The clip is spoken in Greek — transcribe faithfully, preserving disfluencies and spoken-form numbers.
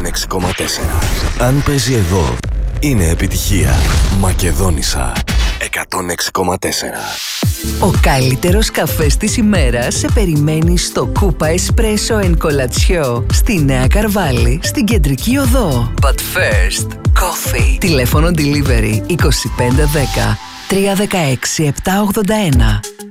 έξι κόμμα τέσσερα. Αν παίζει εδώ, είναι επιτυχία. Μακεδόνισσα εκατόν έξι κόμμα τέσσερα. Ο καλύτερος καφές της ημέρας σε περιμένει στο Κούπα Espresso and Colazione στη Νέα Καρβάλη, στην Κεντρική Οδό. But first, coffee. Τηλέφωνο delivery είκοσι πέντε δέκα τριακόσια δεκαέξι επτακόσια ογδόντα ένα.